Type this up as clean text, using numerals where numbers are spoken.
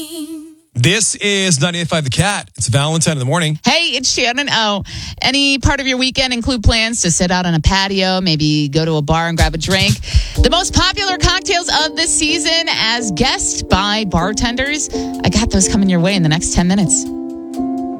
This is 98.5 The Cat. It's Valentine in the morning. Hey, it's Shannon O. Any part of your weekend include plans to sit out on a patio, maybe go to a bar and grab a drink? The most popular cocktails of the season as guessed by bartenders. I got those coming your way in the next 10 minutes.